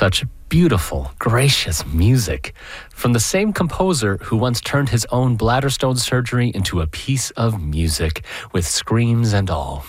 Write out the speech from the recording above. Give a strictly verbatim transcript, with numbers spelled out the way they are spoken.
Such beautiful, gracious music from the same composer who once turned his own bladder stone surgery into a piece of music with screams and all.